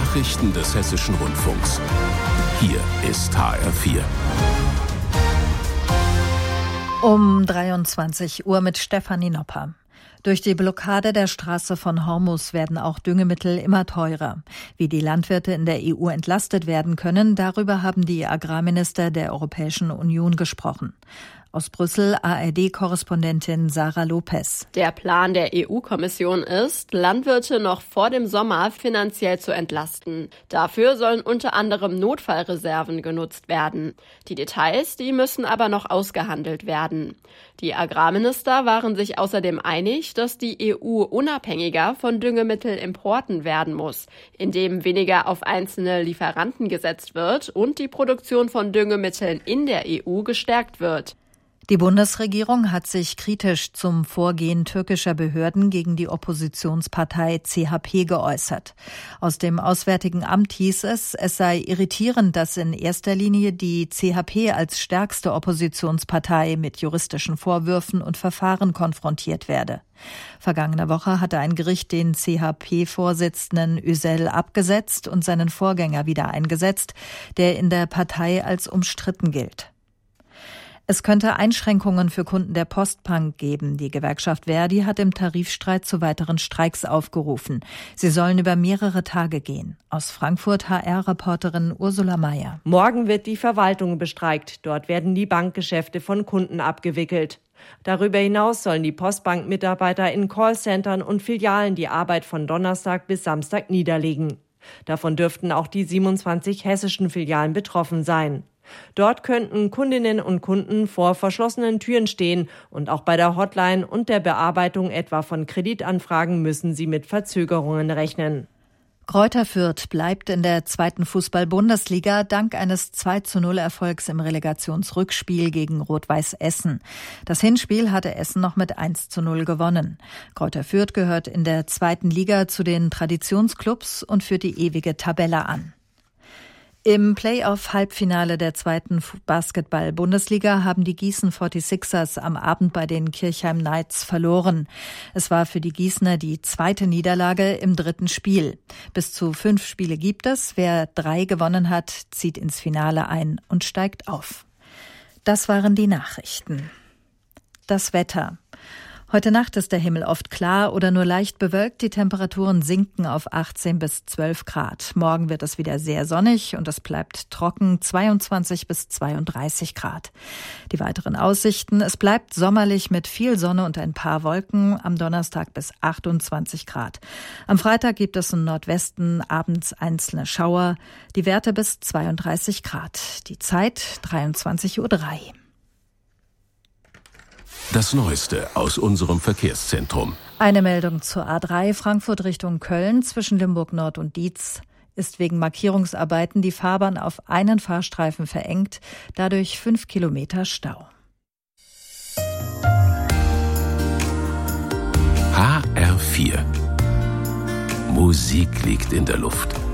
Nachrichten des Hessischen Rundfunks. Hier ist HR4. Um 23 Uhr mit Stefanie Nopper. Durch die Blockade der Straße von Hormuz werden auch Düngemittel immer teurer. Wie die Landwirte in der EU entlastet werden können, darüber haben die Agrarminister der Europäischen Union gesprochen. Aus Brüssel ARD-Korrespondentin Sarah Lopez. Der Plan der EU-Kommission ist, Landwirte noch vor dem Sommer finanziell zu entlasten. Dafür sollen unter anderem Notfallreserven genutzt werden. Die Details, die müssen aber noch ausgehandelt werden. Die Agrarminister waren sich außerdem einig, dass die EU unabhängiger von Düngemittelimporten werden muss, indem weniger auf einzelne Lieferanten gesetzt wird und die Produktion von Düngemitteln in der EU gestärkt wird. Die Bundesregierung hat sich kritisch zum Vorgehen türkischer Behörden gegen die Oppositionspartei CHP geäußert. Aus dem Auswärtigen Amt hieß es sei irritierend, dass in erster Linie die CHP als stärkste Oppositionspartei mit juristischen Vorwürfen und Verfahren konfrontiert werde. Vergangene Woche hatte ein Gericht den CHP-Vorsitzenden Yücel abgesetzt und seinen Vorgänger wieder eingesetzt, der in der Partei als umstritten gilt. Es könnte Einschränkungen für Kunden der Postbank geben. Die Gewerkschaft ver.di hat im Tarifstreit zu weiteren Streiks aufgerufen. Sie sollen über mehrere Tage gehen. Aus Frankfurt HR-Reporterin Ursula Mayer. Morgen wird die Verwaltung bestreikt. Dort werden die Bankgeschäfte von Kunden abgewickelt. Darüber hinaus sollen die Postbank-Mitarbeiter in Callcentern und Filialen die Arbeit von Donnerstag bis Samstag niederlegen. Davon dürften auch die 27 hessischen Filialen betroffen sein. Dort könnten Kundinnen und Kunden vor verschlossenen Türen stehen und auch bei der Hotline und der Bearbeitung etwa von Kreditanfragen müssen sie mit Verzögerungen rechnen. Greuther Fürth bleibt in der zweiten Fußball-Bundesliga dank eines 2:0-Erfolgs im Relegationsrückspiel gegen Rot-Weiß Essen. Das Hinspiel hatte Essen noch mit 1:0 gewonnen. Greuther Fürth gehört in der zweiten Liga zu den Traditionsclubs und führt die ewige Tabelle an. Im Playoff-Halbfinale der zweiten Basketball-Bundesliga haben die Gießen 46ers am Abend bei den Kirchheim Knights verloren. Es war für die Gießener die zweite Niederlage im dritten Spiel. Bis zu 5 Spiele gibt es. Wer 3 gewonnen hat, zieht ins Finale ein und steigt auf. Das waren die Nachrichten. Das Wetter. Heute Nacht ist der Himmel oft klar oder nur leicht bewölkt. Die Temperaturen sinken auf 18 bis 12 Grad. Morgen wird es wieder sehr sonnig und es bleibt trocken, 22 bis 32 Grad. Die weiteren Aussichten: Es bleibt sommerlich mit viel Sonne und ein paar Wolken, am Donnerstag bis 28 Grad. Am Freitag gibt es im Nordwesten abends einzelne Schauer, die Werte bis 32 Grad. Die Zeit 23:03 Uhr. Das Neueste aus unserem Verkehrszentrum. Eine Meldung zur A3 Frankfurt Richtung Köln zwischen Limburg Nord und Dietz ist wegen Markierungsarbeiten die Fahrbahn auf einen Fahrstreifen verengt, dadurch 5 Kilometer Stau. HR4. Musik liegt in der Luft.